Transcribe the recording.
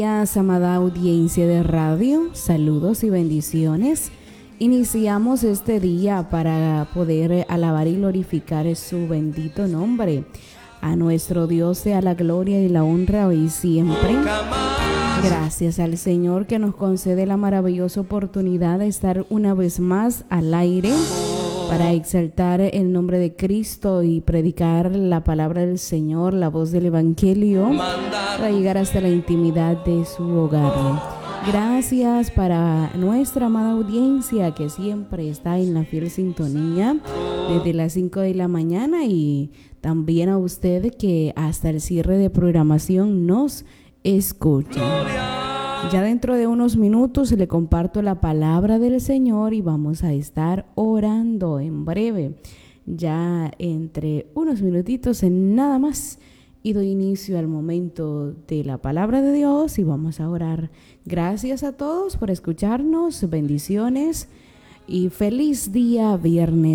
Días, amada audiencia de radio, saludos y bendiciones. Iniciamos este día para poder alabar y glorificar su bendito nombre. A nuestro Dios sea la gloria y la honra hoy y siempre. Gracias al Señor que nos concede la maravillosa oportunidad de estar una vez más al aire para exaltar el nombre de Cristo y predicar la palabra del Señor, la voz del Evangelio, para llegar hasta la intimidad de su hogar. Gracias para nuestra amada audiencia que siempre está en la fiel sintonía desde las 5 de la mañana, y también a usted que hasta el cierre de programación nos escucha. Ya dentro de unos minutos le comparto la palabra del Señor y vamos a estar orando en breve. Ya entre unos minutitos en nada más y doy inicio al momento de la palabra de Dios y vamos a orar. Gracias a todos por escucharnos, bendiciones y feliz día viernes.